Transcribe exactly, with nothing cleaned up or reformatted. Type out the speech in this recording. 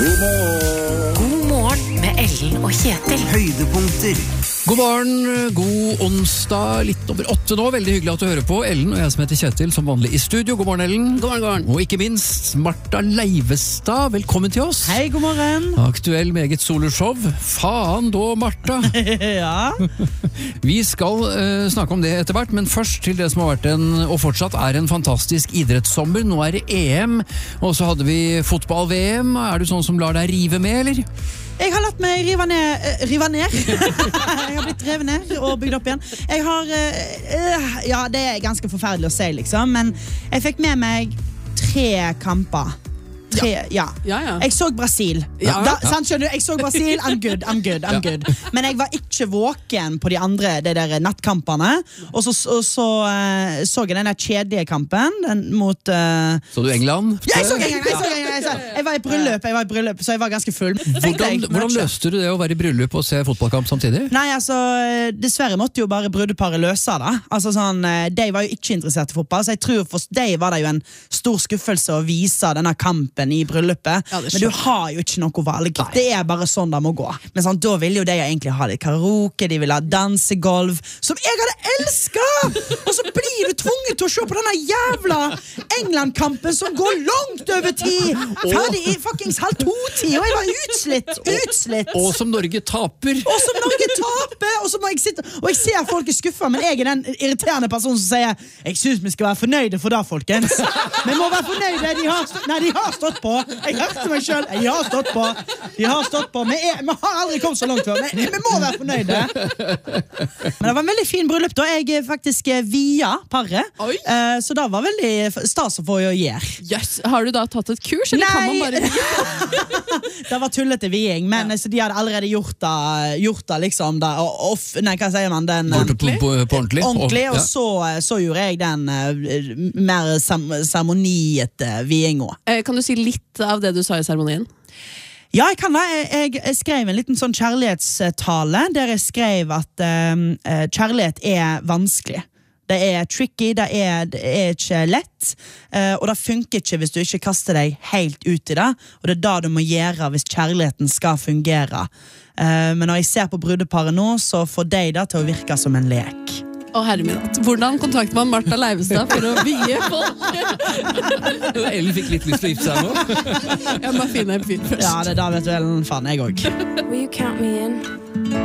God morgen. God morgen med Ellen og Kjetil. Høydepunkter. God morgen, god onsdag, litt over åtte nå. Veldig hyggelig at du hører på. Ellen og jeg som heter Kjetil, som vanlig i studio. God morgen, Ellen. God morgen, god morgen. Og ikke minst Martha Leivestad, velkommen til oss. Hei, god morgen. Aktuell meget soloshow. Faen da, Martha. Ja. Vi skal uh, snakke om det etter hvert, men først til det som har vært en, og fortsatt er en fantastisk idrettssommer. Nå er det E M, og så hadde vi fotball-V M. Er du sånn som lar deg rive med, eller? Jeg har latt meg rive ned, uh, rive ned. Jeg har blitt revet ned og bygd opp igjen. Jeg har, uh, ja, det er ganske forferdelig å si liksom, men jeg fikk med meg tre kamper. Tre, ja. Ja, ja. Jeg så Brasil. Ja. Da, sant, skjønner du? Jeg så Brasil, I'm good, I'm good, I'm good. Men jeg var ikke våken på de andre de der nattkampene. Og så så, så, uh, så jeg den der kjedelige kampen den mot... Uh... Så du England? Ja, jeg så England! Jeg, så England, jeg, så, jeg var i bryllup, jeg var i bryllup, så jeg var ganske full. Hvordan, hvordan løste du det å være i bryllup og se fotballkamp samtidig? Nei, altså, dessverre måtte jo bare brudeparet løse da. Altså sånn, de var jo ikke interessert i fotball, så jeg tror for de var det jo en stor skuffelse å vise denne kampen i bryllupet, ja, men du har jo ikke noe valg. Nei. Det er bare sånn det må gå. Men sånn, da vil jo de egentlig ha litt karaoke, de vil ha dansegolv, som jeg hadde elsket! Og så blir du tvunget til å se på denne jævla England-kampen som går langt over tid! Ferdig i fuckings halv to-tid, og jeg var utslitt, utslitt! Og som Norge taper! Og som Norge taper! Og så må jeg sitte, og jeg ser folk er skuffet, men jeg er den irriterende personen som sier, jeg synes vi skal være fornøyde for det, folkens. Vi må være fornøyde, de har, nei, de har stått på. Jeg hørte meg selv. Jeg har stått på. De har stått på. Vi, er, vi har aldri kommet så langt før. Men vi må være fornøyde. Men det var en veldig fin bryllup da. Jeg faktisk via paret. Uh, så det var veldig stas å få å gjøre. Yes. Har du da tatt et kurs, eller Nei. kan man bare Det var tullete viing, men ja. Så de hadde allerede gjort det, gjort det liksom da, off, nei, hva sier man? Den, på, på, på, på ordentlig? Ordentlig, og ja. så, så gjorde jeg den uh, mer seremoniete viinga. eh, Kan du si litt av det du sa i seremonien? Ja, jeg kan da. Jeg, jeg skrev en liten sånn kjærlighetstale der jeg skrev at um, kjærlighet er vanskelig. Det er tricky, det er, det er ikke lett, uh, og det funker ikke hvis du ikke kaster deg helt ut i det, og det er det du må gjøre hvis kjærligheten skal fungere. Uh, men når jeg ser på brudeparet nå, så får de det til å virke som en lek. Å, herre min hatt. Hvordan kontakter man Martha Leivestad for å vie folk? Ellen fikk litt lyst til å gifte seg nå. Jeg må finne en fyr først. Ja, det er da vet du, Ellen, faen, jeg også. Will you count me in?